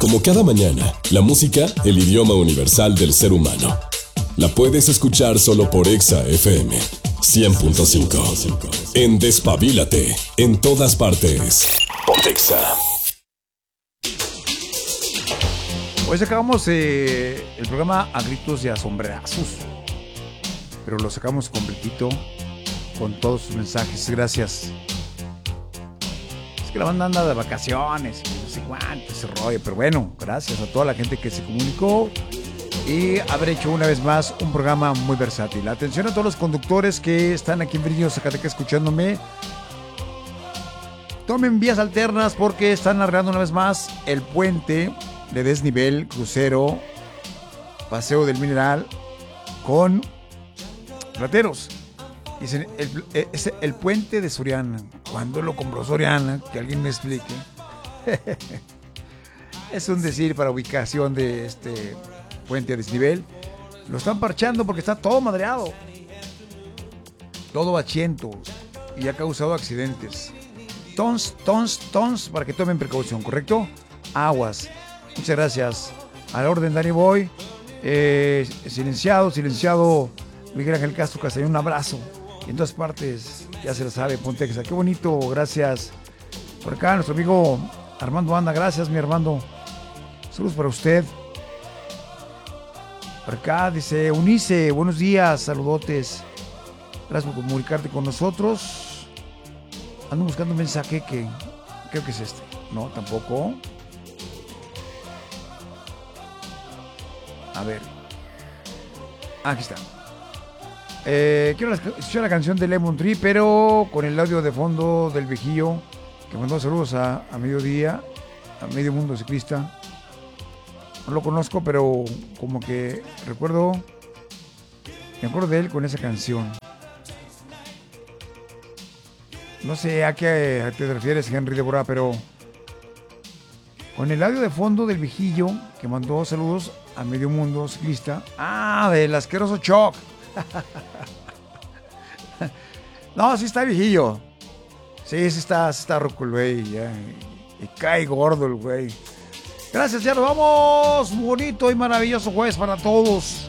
Como cada mañana, la música, el idioma universal del ser humano. La puedes escuchar solo por Exa FM 100.5. En Despabilate, en todas partes. Pontexa. Hoy sacamos el programa a gritos y a sombrerazos, pero lo sacamos completito con todos sus mensajes. Gracias. Es que la banda anda de vacaciones y no sé cuánto ese rollo, pero bueno, gracias a toda la gente que se comunicó y haber hecho una vez más un programa muy versátil. Atención a todos los conductores que están aquí en Virginia, Zacatecas, escuchándome. Tomen vías alternas porque están arreglando una vez más el puente de desnivel, crucero, paseo del Mineral con rateros. Dicen, es el puente de Soriana. ¿Cuándo lo compró Soriana? Que alguien me explique. Es un decir para ubicación de este puente a desnivel. Lo están parchando porque está todo madreado, todo bachiento y ha causado accidentes. Tons, para que tomen precaución, ¿correcto? Aguas. Muchas gracias. A la orden, Danny Boy. Silenciado. Miguel Ángel Castro Castañón, un abrazo. Y en todas partes, ya se lo sabe, Pontexa. Qué bonito, gracias. Por acá, nuestro amigo Armando Anda. Gracias, mi Armando. Saludos para usted. Por acá dice Unice, buenos días, saludotes. Gracias por comunicarte con nosotros. Ando buscando un mensaje que creo que es este. No, tampoco. A ver. Aquí está. Quiero escuchar la canción de Lemon Tree, pero con el audio de fondo del viejillo que mandó saludos a mediodía, a Medio Mundo Ciclista. No lo conozco, pero como que me acuerdo de él con esa canción. No sé a qué te refieres, Henry Deborah, pero con el audio de fondo del viejillo que mandó saludos a Medio Mundo Ciclista. Ah, del asqueroso Choc. No, sí está viejillo. Sí está roco el güey. Y cae gordo el güey. Gracias, ya nos vamos. Bonito y maravilloso jueves para todos.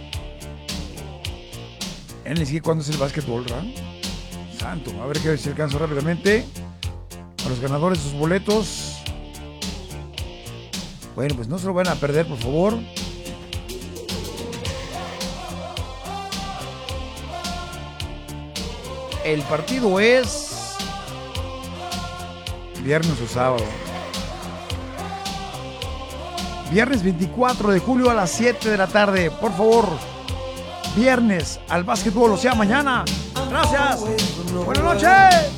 ¿Cuándo es el básquetbol, ¿verdad? Santo. A ver si alcanzo rápidamente a los ganadores de sus boletos. Bueno, pues no se lo van a perder, por favor. El partido es viernes o sábado. Viernes 24 de julio a las 7 de la tarde. Por favor, viernes al básquetbol, o sea, mañana. Gracias. Buenas noches.